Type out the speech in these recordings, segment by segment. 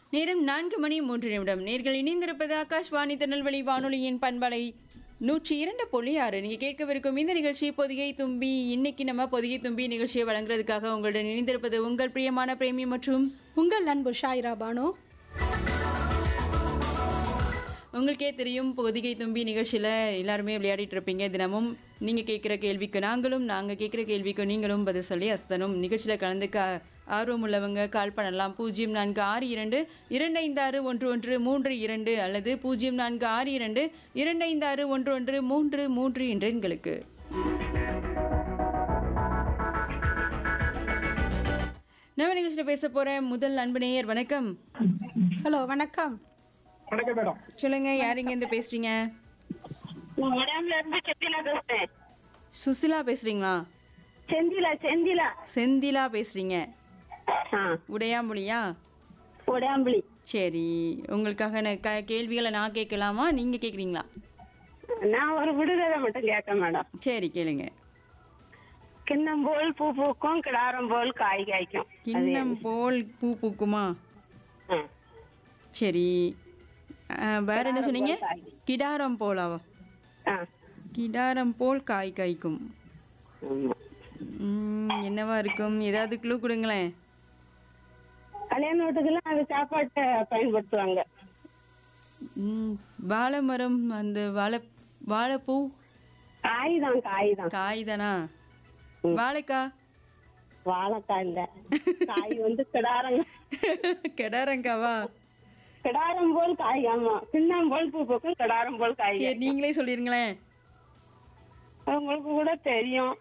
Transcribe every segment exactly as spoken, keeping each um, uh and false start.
நேரம் நான்கு மணி மூன்று நிமிடம். நேர்கள் இணைந்திருப்பது ஆகாஷ்வாணி திருநெல்வேலி வானொலியின் பண்பலை நூற்றி இரண்டு புள்ளி ஆறு. நீங்கள் கேட்கவிருக்கும் இந்த நிகழ்ச்சி பொதிகை தும்பி. இன்னைக்கு நம்ம பொதிகை தும்பி நிகழ்ச்சியை வழங்குறதுக்காக உங்களுடன் இணைந்திருப்பது உங்கள் பிரியமான பிரேமி மற்றும் உங்கள் அன்பு ஷாயிரா பானு. உங்களுக்கே தெரியும், பொதிகை தும்பி நிகழ்ச்சியில் எல்லாருமே விளையாடிட்டு இருப்பீங்க. தினமும் நீங்கள் கேட்குற கேள்விக்கு நாங்களும், நாங்கள் கேட்குற கேள்விக்கு நீங்களும் பதில் சொல்லி அசத்தனும். நிகழ்ச்சியில் கலந்துக்க ஆர்வம் உள்ளவங்க கால் பண்ணலாம். பூஜ்ஜியம் நான்கு ஆறு இரண்டு இரண்டு ஐந்து ஆறு ஒன்று ஒன்று மூன்று இரண்டு அல்லது பூஜ்ஜியம் நான்கு ஆறு இரண்டு இரண்டு ஐந்து ஆறு ஒன்று ஒன்று மூன்று மூன்று என்ற எண்களுக்கு. நம்ம நிகழ்ச்சியில் பேச போற முதல் அன்பு நேயர். வணக்கம். ஹலோ, வணக்கம். வணக்கம் மேடம். சொல்லுங்க, யாருங்க இருந்து பேசுறீங்க? உடையாம்புல இருந்து செந்திலா பேசுறேன். சுசிலா பேசுறீங்களா? செந்திலா செந்திலா செந்திலா பேசுறீங்க. ஆ, உடையாமொழியா? உடையாம்புலி. சரி, உங்களுக்காக நான் க- கேள்விகளை நான் கேட்கலாமா, நீங்க கேக்குறீங்களா? நான் ஒரு விடுதலை மட்டும் கேட்க மேடம். சரி, கேளுங்க. கிண்ணம் போல் பூ பூக்கும், கிடாரம் போல் காய் காய்க்கும். கிண்ணம் போல் பூ பூக்குமா? ஆ, சரி. அஹ், வேற என்ன சொன்னீங்க? போல் காய். கிடாரம் போலாவா? ஆ, கிடாரம் போல் காய் காய்க்கும். ஆமா. ம், என்னவா இருக்கும்? ஏதாவது க்ளூ கொடுங்களேன். கல்யாண வீட்டுக்கெல்லாம் அது சாப்பாட்டை பயன்படுத்துவாங்க. ம், வாழை மரம், அந்த வாழை வாழைப்பூ காய் தான் காய் தான் காய் தானா? வாழைக்கா? வாழைக்காய் இல்ல, காய் வந்து கிடாரங்க. கிடாரங்காவா? கிடாரம் போல் காய். ஆமா, கிண்ணம் போல் பூ பூக்கும், கிடாரம் போல் காய் சரி, காய்க்கும். நீங்களே சொல்லிருங்களேன். உங்களுக்கு கூட தெரியும்.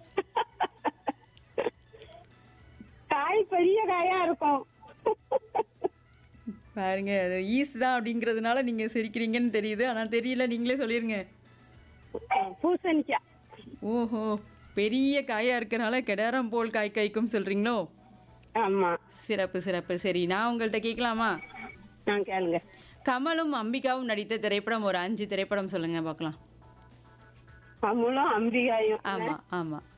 காய் பெரிய காயா இருக்கும். பாருங்க, அது ஈஸ் தான் அப்படிங்கிறதுனால நீங்க சிரிக்கிறீங்கன்னு தெரியுது. ஆனா தெரியல, நீங்களே சொல்லிருங்க. பூசணிக்காய். ஓஹோ, பெரிய காயா இருக்கறனால கிடாரம் போல் காய் காய்க்கும் சொல்றீங்களோ? ஆமா, சிறப்பு சிறப்பு. சரி, நான் உங்கள்கிட்ட கேட்கலாமா? நான் கேளுங்க. கமலும் அம்பிகாவும் நடித்த திரைப்படம் ஒரு அஞ்சு திரைப்படம் சொல்லுங்க பார்க்கலாம். அமுலும் அம்பிகாயும். ஆமா ஆமா.